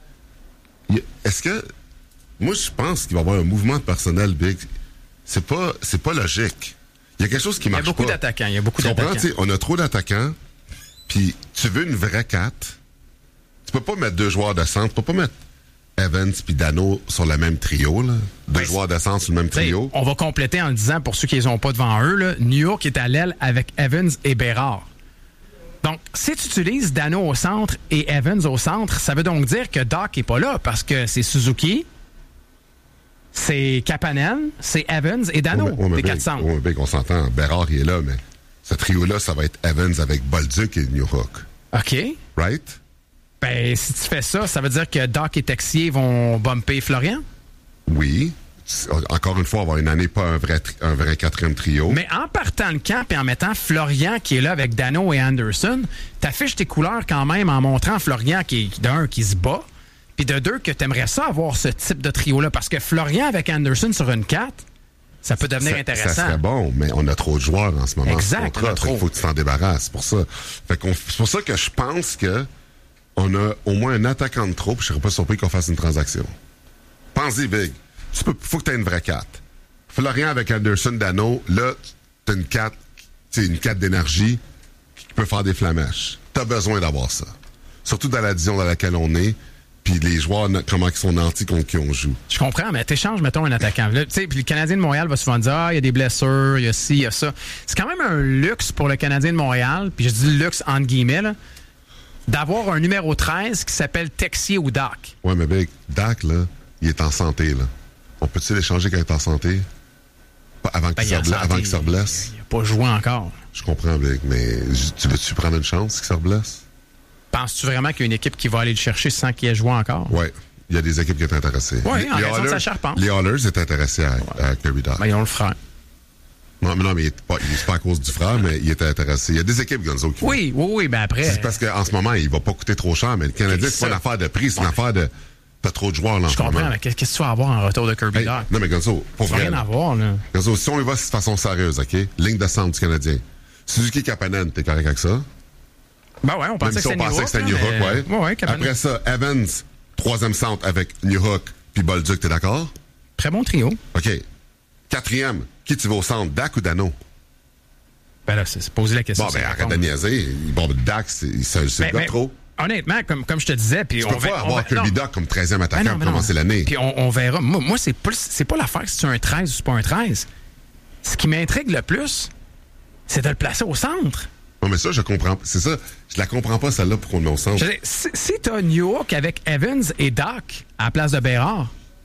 Est-ce que, moi, je pense qu'il va y avoir un mouvement de personnel, Big. C'est pas, c'est pas logique. Il y a quelque chose qui marche pas. Il y a beaucoup pas. d'attaquants. Il y a beaucoup tu d'attaquants. Comprends, on a trop d'attaquants, puis tu veux une vraie quatre. Tu peux pas mettre deux joueurs de centre. Tu peux pas mettre Evans puis Dano sur le même trio, là. Deux ben, joueurs de centre sur le même trio. On va compléter en le disant, pour ceux qui les ont pas devant eux, là, New York est à l'aile avec Evans et Bérard. Donc, si tu utilises Dano au centre et Evans au centre, ça veut donc dire que Dach n'est pas là parce que c'est Suzuki, c'est Kapanen, c'est Evans et Dano, ouais, ouais, les quatre Big, centres. Ouais, Big, on s'entend. Bérard, il est là, mais ce trio-là, ça va être Evans avec Bolduc et New York. OK. Right? Ben, si tu fais ça, ça veut dire que Dach et Texier vont bumper Florian? Oui. Encore une fois, avoir une année, pas un vrai, tri- un vrai quatrième trio. Mais en partant le camp et en mettant Florian qui est là avec Dano et Anderson, t'affiches tes couleurs quand même en montrant Florian qui est d'un qui se bat, puis de deux que t'aimerais ça avoir ce type de trio-là. Parce que Florian avec Anderson sur une quatre, ça peut devenir ça, intéressant. Ça serait bon, mais on a trop de joueurs en ce moment. Exact, contrat, trop. Il faut que tu t'en débarrasses. Pour ça. Fait qu'on, c'est pour ça que je pense que on a au moins un attaquant de trop, puis je serais pas surpris qu'on fasse une transaction. Pense-y, Big. Tu peux, faut que tu aies une vraie quatre. Florian avec Anderson, Dano, là, t'as une quatre, tu sais, une quatre d'énergie qui peut faire des flamèches. T'as besoin d'avoir ça. Surtout dans la division dans laquelle on est, puis les joueurs, comment ils sont nantis contre qui on joue. Je comprends, mais t'échanges, mettons, un attaquant. Tu sais, puis le Canadien de Montréal va souvent dire, ah, il y a des blessures, il y a ci, il y a ça. C'est quand même un luxe pour le Canadien de Montréal, puis je dis luxe entre guillemets, là, d'avoir un numéro treize qui s'appelle Texier ou Dach. Ouais, mais Big, Dach, là, il est en santé, là. On peut-tu l'échanger quand il est en santé? Pas avant qu'il ben, se, avant qu'il se reblesse? Il n'a pas joué encore. Je comprends, Big, mais tu veux-tu prendre une chance qu'il se reblesse? Penses-tu vraiment qu'il y a une équipe qui va aller le chercher sans qu'il ait joué encore? Oui. Il y a des équipes qui sont intéressées. Oui, en les raison Oilers, de sa charpente. Les Oilers étaient intéressés à, ouais. à Kirby Dach. Ben, ils ont le frère. Non, mais non, mais il est pas, il est pas à cause du frère, mais il était intéressé. Il y a des équipes, Gonzo, qui Oui, oui, oui, ben après... C'est parce qu'en ce moment, il va pas coûter trop cher, mais le Canadien, c'est, c'est pas une affaire de prix, c'est une ouais. affaire de... T'as trop de joueurs là en Je ce moment. comprends, mais qu'est-ce que tu vas avoir en retour de Kirby hey, Dach? Non, mais Gonzo, pour vrai... rien à voir, là. Gonzo, si on y va de façon sérieuse, OK? Ligne de centre du Canadien. Suzuki Kapanen, t'es correct avec ça? Ben ouais, on pensait Même si que c'était on New pensait que c'était New Hook, mais... ouais. ouais, ouais Après ça, Evans, troisième centre avec New Hook puis Bolduc, t'es d'accord? Très bon trio. OK. Quatrième, qui tu vas au centre, Dach ou Dano? Ben là, c'est, c'est poser la question. Bon, ben arrête de niaiser. Bon, Dach, c'est, c'est, c'est ben, le gars ben, trop. Honnêtement, comme, comme je te disais... Puis tu on peux pas va, avoir Kirby Dach comme treizième attaquant ben non, pour non. commencer l'année. Puis on, on verra. Moi, moi c'est, pas, c'est pas l'affaire si c'est un treize ou c'est pas un treize. Ce qui m'intrigue le plus, c'est de le placer au centre. Non, mais ça, je comprends. C'est ça. Je la comprends pas, celle-là, pour qu'on le met au centre. Je, si, si t'as New York avec Evans et Dach à la place de Bérard...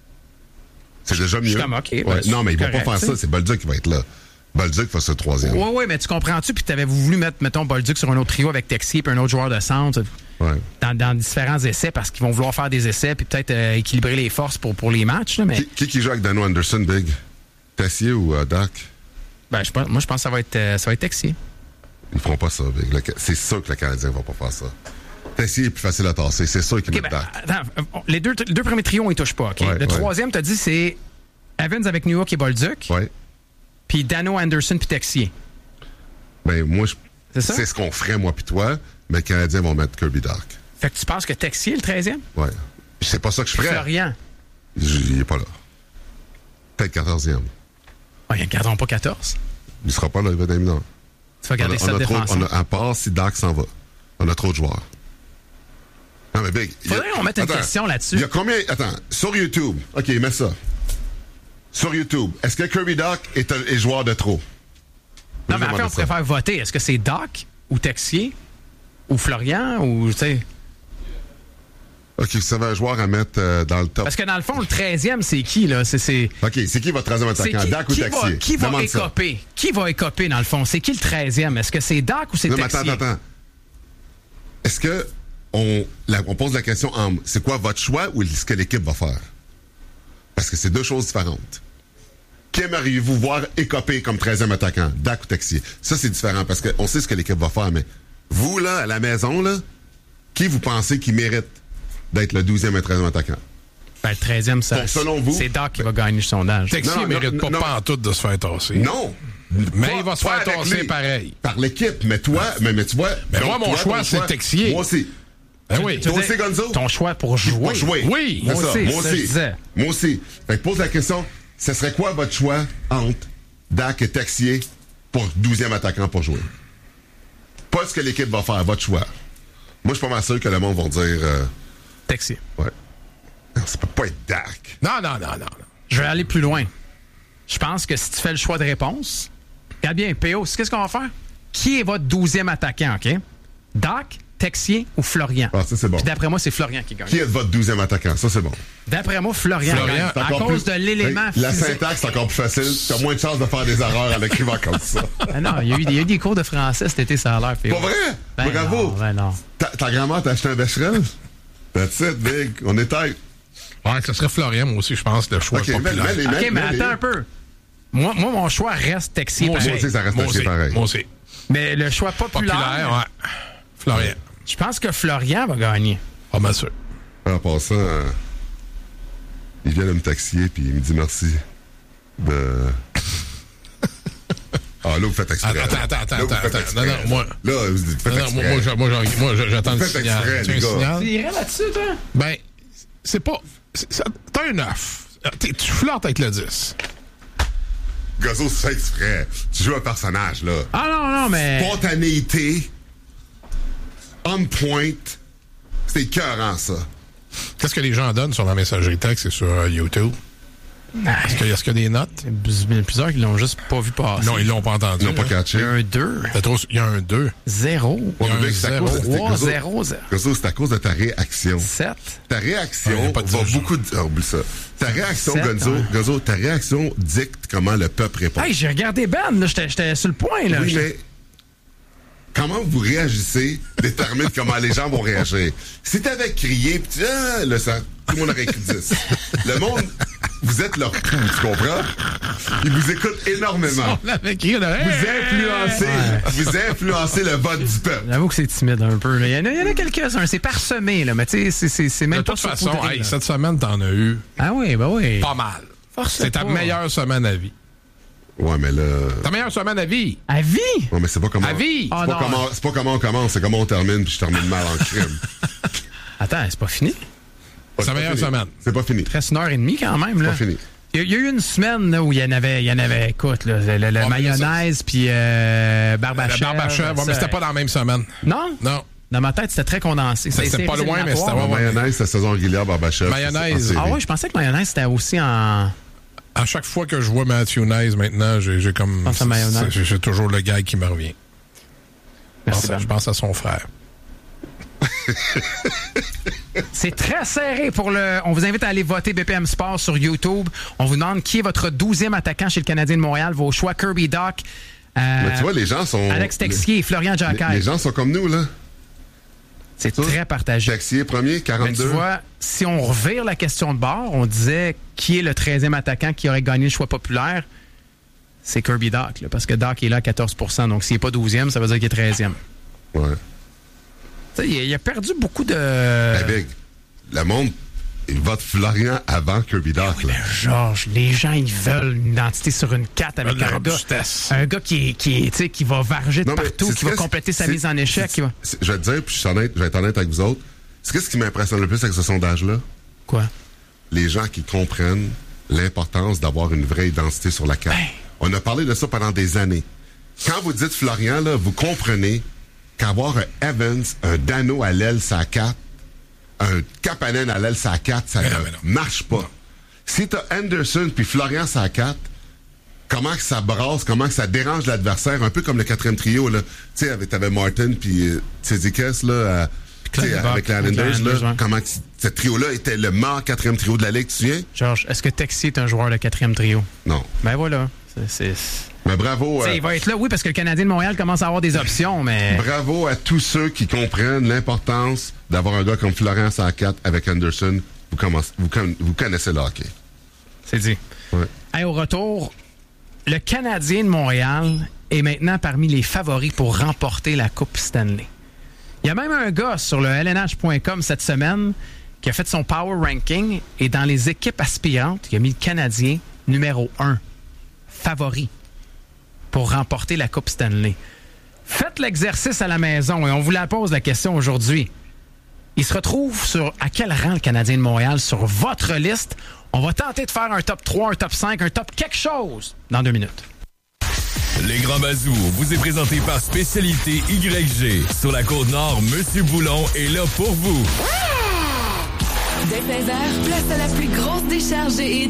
C'est déjà mieux. Je suis comme, OK. Ouais. Ben, non, mais ils vont correct, pas faire ça. C'est Bolduc qui va être là. Bolduc va ser troisième. Oui, oui, mais tu comprends-tu? Puis t'avais voulu mettre, mettons, Bolduc sur un autre trio avec Texier puis un autre joueur de centre ouais. dans, dans différents essais parce qu'ils vont vouloir faire des essais puis peut-être euh, équilibrer les forces pour, pour les matchs. Là, mais... qui, qui qui joue avec Dano Anderson, Big? Texier ou uh, Dach? Ben, je pense, moi, je pense que ça va être, euh, ça va être Texier. Ils feront pas ça, Big. Le, c'est sûr que le Canadien va pas faire ça. Texier est plus facile à tasser. C'est sûr qu'il okay, met ben, Dach. Attends, les deux, les deux premiers trios, on les touche pas. Okay? Ouais, le ouais. troisième, t'as dit, c'est Evans avec New York et Bolduc. Ouais. Puis Dano, Anderson puis Texier. Ben, moi, je, c'est, ça? c'est ce qu'on ferait, moi puis toi, mais les Canadiens vont mettre Kirby Dach. Fait que tu penses que Texier est le treizième? Ouais. C'est pas ça que je ferais. Florian. Il est pas là. Peut-être quatorzième. Ouais, ils ne garderont pas quatorze. Il sera pas là, il va dans les mineurs. Tu vas garder sept défenseurs. À part si Dach s'en va. On a trop de joueurs. Non, mais Big. Faudrait qu'on mette une attends, question là-dessus. Il y a combien. Attends, sur YouTube. OK, mets ça. Sur YouTube, est-ce que Kirby Dach est, est joueur de trop? Non, mais en fait, on préfère voter. Est-ce que c'est Dach ou Texier ou Florian ou, tu sais. OK, vous savez un joueur à mettre euh, dans le top. Parce que dans le fond, le treizième, c'est qui, là? C'est, c'est... OK, c'est qui votre treizième attaquant? Dach ou qui Texier? Va, qui va Demande écoper? Ça. Qui va écoper, dans le fond? C'est qui le treizième? Est-ce que c'est Dach ou c'est non, Texier? Non, mais attends, attends. Est-ce que on, la, on pose la question en c'est quoi votre choix ou ce que l'équipe va faire? Parce que c'est deux choses différentes. Qui aimeriez-vous voir écoper comme treizième attaquant? Dach ou Texier? Ça, c'est différent parce qu'on sait ce que l'équipe va faire, mais vous, là, à la maison, là, qui vous pensez qui mérite d'être le douzième et treizième attaquant? Ben, le treizième, ça, Bon, selon vous, c'est Dach qui va gagner le sondage. Texier ne mérite pas, pas en tout de se faire tasser. Non! Mais pas, il va se faire tasser pareil. Par l'équipe, mais toi, mais, mais tu vois... Mais donc, moi, mon toi, choix, c'est choix, Texier. Moi aussi. Ben oui. Toi aussi, Gonzo? Ton choix pour jouer. Pour jouer. Oui. C'est moi ça. aussi. Moi ça, aussi. Moi aussi. Fait que pose la question, ce serait quoi votre choix entre Dach et Texier pour douzième attaquant pour jouer? Pas ce que l'équipe va faire, votre choix. Moi, je suis pas mal sûr que le monde va dire... Euh... Texier. Ouais. Non, ça peut pas être Dach. Non, non, non, non, non. Je vais aller plus loin. Je pense que si tu fais le choix de réponse, regarde bien, P O, qu'est-ce qu'on va faire? Qui est votre douzième attaquant, OK? Dach, Texier ou Florian? Ah, ça, c'est bon. Puis d'après moi, c'est Florian qui gagne. Qui est votre douzième attaquant? Ça, c'est bon. D'après moi, Florian, Florian gagne. À cause plus... de l'élément hey, la physique. syntaxe, c'est encore plus facile. T'as moins de chances de faire des erreurs en écrivant comme ça. Ah non, il y, a eu, il y a eu des cours de français cet été, ça a l'air. P O. Pas vrai? Ben Bravo! Non, ben non. Ta, ta grand-mère t'a acheté un Becherel? That's it, big. On est tête. Ouais, ce serait Florian, moi aussi, je pense, le choix okay, populaire. Mais, mais, mais, OK, mais, mais attends un peu. Moi, moi, mon choix reste Texier moi pareil. Moi aussi, ça reste moi Texier aussi, pareil. Moi aussi. Mais le choix populaire... Populaire, ouais. Florian. Je pense que Florian va gagner. Ah, bien sûr. En passant, euh, il vient de me taxier puis il me dit merci de... Ah, là, vous faites exprès. Attends, attends, attends, là, attends, attends. Non, non, moi... Là, vous faites non, non, exprès. moi, moi, moi, moi, j'attends le faites signal. exprès, Tu les un gars. signal? Tu irais là-dessus, toi? Ben, c'est pas... C'est, ça, t'as un neuf. Tu flirtes avec le dix. Gazzo, c'est exprès. Tu joues un personnage, là. Ah non, non, mais... Spontanéité. On point. C'est écœurant, ça. Qu'est-ce que les gens donnent sur la messagerie texte et sur euh, YouTube? Est-ce qu'il y, est-ce qu'il y a des notes? Il y a plusieurs qui l'ont juste pas vu passer. Non, ils l'ont pas entendu. Ils l'ont pas catché. Il y a un deux. Il y a un deux. Zéro. Ouais, Il y a un c'est à zéro. cause de- trois, Gazzo, zéro, zéro. Gazzo, c'est à cause de ta réaction. Sept. Ta réaction Ouais, pas de va dire. beaucoup... Ah, oublie ça. Ta réaction, Sept, Gonzo, hein. Gonzo, ta réaction dicte comment le peuple répond. Hey, j'ai regardé Ben, là. J'étais, j'étais sur le point, là. Oui, J'étais- mais comment vous réagissez détermine comment les gens vont réagir. Si t'avais crié, pis tu ah, là, ça, tout le monde aurait écrit dix. Le monde, vous êtes leur pouls, tu comprends? Ils vous écoutent énormément. On l'avait crié, là. Vous influencez, vous influencez le vote du peuple. J'avoue que c'est timide un peu. Là. Il y en a, il y en a quelques-uns. C'est parsemé, là. Mais tu sais, c'est, c'est, c'est même De pas toute façon, saupoudré, hey, là. cette semaine, t'en as eu Ah oui, ben oui. pas mal. Force C'est ta pas. meilleure semaine à vie. Ouais, mais là... Ta meilleure semaine à vie. À vie? Ouais, mais c'est pas comment... À vie. C'est, Ah, pas non. comment, c'est pas comment on commence, c'est comment on termine, puis je termine mal en crime. Attends, c'est pas fini? Ouais, Sa pas meilleure fini. semaine. C'est pas fini. Il reste une heure et demie quand même, là. Pas fini. Il y, a, il y a eu une semaine là, où il y en avait, il y en avait, écoute, là, le, le- le Oh, mais mayonnaise puis euh, barbe à La chèvre, barbe à chèvre, ouais, mais ça- c'était pas dans la même semaine. Non? Non. Dans ma tête, c'était très condensé. C'était C'est- pas c'est loin, mais éliminatoire. c'était- ouais, ouais. Mayonnaise, c'est saison régulière, Barbachev. Mayonnaise. Ah ouais, je pensais que mayonnaise, c'était aussi en... À chaque fois que je vois Matthew Nice maintenant, j'ai, j'ai comme. Pense à mayonnaise. J'ai, j'ai toujours le gars qui me revient. Je Merci, pense, à, Ben. je pense à son frère. C'est très serré pour le... On vous invite à aller voter B P M Sport sur YouTube. On vous demande qui est votre douzième attaquant chez le Canadien de Montréal. Vos choix, Kirby Dach, euh, Mais tu vois, les gens sont... Alex Texier et Florian les, Jacquet. les gens sont comme nous, là. C'est Ça, très partagé. Texier premier, Mais tu quarante-deux. vois, si on revire la question de bord, on disait qui est le treizième attaquant qui aurait gagné le choix populaire, c'est Kirby Dach, là, parce que Dach est là à quatorze pour cent. Donc s'il n'est pas douzième, ça veut dire qu'il est treizième. Ouais. Tu sais, il, a- il a perdu beaucoup de... Ben, big. Le monde il vote Florian avant Kirby Dach. Oui, Georges, les gens, ils veulent une identité sur une carte avec un gars, un gars qui, est, qui, est, tu sais, qui va varger de non, partout, qui va compléter sa mise en échec. Qui va... Je vais te dire, puis je suis honnête, je vais être honnête avec vous autres. C'est ce qui m'impressionne le plus avec ce sondage-là? Quoi? Les gens qui comprennent l'importance d'avoir une vraie identité sur la carte. Ben. On a parlé de ça pendant des années. Quand vous dites Florian, là, vous comprenez qu'avoir un Evans, un Dano à l'aile, sa carte, un Kapanen à l'aile, sa carte, ça ne marche pas. Non. Si t'as Anderson puis Florian, sa carte, comment que ça brasse, comment que ça dérange l'adversaire, un peu comme le quatrième trio, là. Tu sais, t'avais Martin puis euh, Tzedekes, là, à, avec les Islanders, là, ouais. Comment que ce trio-là était le meilleur quatrième trio de la Ligue, tu te souviens? Georges, est-ce que Texier est un joueur de quatrième trio? Non. Ben voilà. C'est... Mais bravo. Euh, il va être là, oui, parce que le Canadien de Montréal commence à avoir des options, mais... Bravo à tous ceux qui comprennent l'importance d'avoir un gars comme Florian Sacat avec Anderson. Vous, commencez, vous, vous connaissez le hockey. C'est dit. Ouais. Hey, au retour, le Canadien de Montréal est maintenant parmi les favoris pour remporter la Coupe Stanley. Il y a même un gars sur le L N H point com cette semaine qui a fait son power ranking et dans les équipes aspirantes, il a mis le Canadien numéro un, favori, pour remporter la Coupe Stanley. Faites l'exercice à la maison et on vous la pose la question aujourd'hui. Il se retrouve sur à quel rang le Canadien de Montréal sur votre liste? On va tenter de faire un top trois, un top cinq, un top quelque chose dans deux minutes. Les Grands Bazous vous est présenté par Spécialité Y G. Sur la Côte-Nord, Monsieur Boulon est là pour vous. Dès seize heures, place à la plus grosse décharge et